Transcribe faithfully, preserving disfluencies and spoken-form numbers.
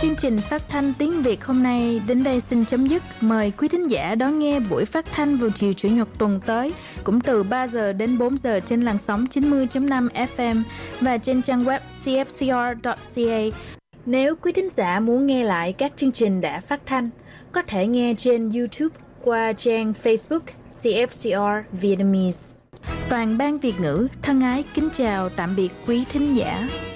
chương trình phát thanh tiếng Việt hôm nay đến đây xin chấm dứt. Mời quý thính giả đón nghe buổi phát thanh vào chiều Chủ nhật tuần tới, cũng từ ba giờ đến bốn giờ trên làn sóng chín mươi chấm năm ép em và trên trang web c f c r chấm c a. Nếu quý thính giả muốn nghe lại các chương trình đã phát thanh, có thể nghe trên YouTube qua trang Facebook C F C R Vietnamese. Toàn ban Việt ngữ thân ái kính chào tạm biệt quý thính giả.